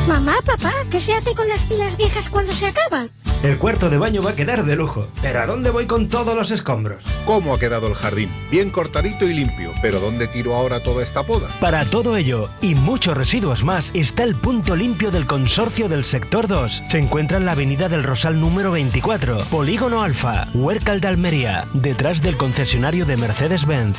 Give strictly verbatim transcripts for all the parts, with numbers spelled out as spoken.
Mamá, papá, ¿qué se hace con las pilas viejas cuando se acaban? El cuarto de baño va a quedar de lujo. ¿Pero a dónde voy con todos los escombros? ¿Cómo ha quedado el jardín? Bien cortadito y limpio. ¿Pero dónde tiro ahora toda esta poda? Para todo ello y muchos residuos más está el punto limpio del Consorcio del Sector dos. Se encuentra en la avenida del Rosal número veinticuatro, Polígono Alfa, Huércal de Almería, detrás del concesionario de Mercedes-Benz.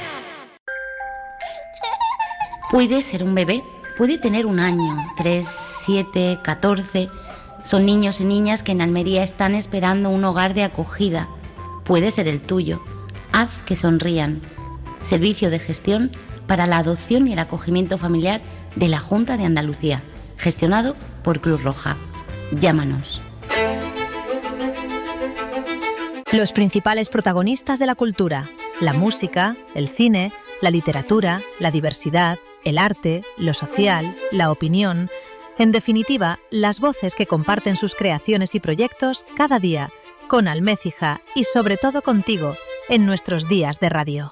Puede ser un bebé, puede tener un año, tres, siete, catorce... Son niños y niñas que en Almería están esperando un hogar de acogida. Puede ser el tuyo. Haz que sonrían. Servicio de gestión para la adopción y el acogimiento familiar de la Junta de Andalucía, gestionado por Cruz Roja. Llámanos. Los principales protagonistas de la cultura: la música, el cine, la literatura, la diversidad, el arte, lo social, la opinión. En definitiva, las voces que comparten sus creaciones y proyectos cada día, con Almécija y sobre todo contigo, en nuestros días de radio.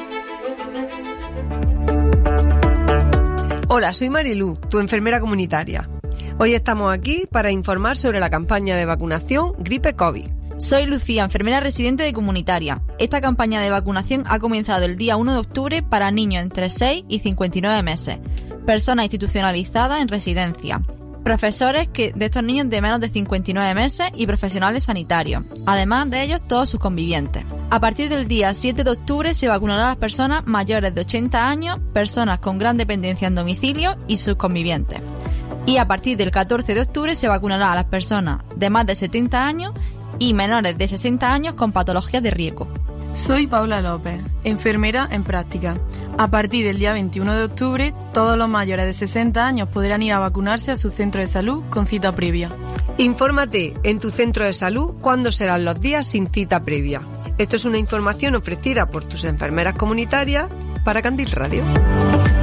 Hola, soy Marilú, tu enfermera comunitaria. Hoy estamos aquí para informar sobre la campaña de vacunación Gripe COVID. Soy Lucía, enfermera residente de comunitaria. Esta campaña de vacunación ha comenzado el día uno de octubre para niños entre seis y cincuenta y nueve meses, personas institucionalizadas en residencia, profesores que, de estos niños de menos de cincuenta y nueve meses y profesionales sanitarios, además de ellos todos sus convivientes. A partir del día siete de octubre se vacunará a las personas mayores de ochenta años, personas con gran dependencia en domicilio y sus convivientes. Y a partir del catorce de octubre se vacunará a las personas de más de setenta años y menores de sesenta años con patologías de riesgo. Soy Paula López, enfermera en práctica. A partir del día veintiuno de octubre, todos los mayores de sesenta años podrán ir a vacunarse a su centro de salud con cita previa. Infórmate en tu centro de salud cuándo serán los días sin cita previa. Esto es una información ofrecida por tus enfermeras comunitarias para Candil Radio.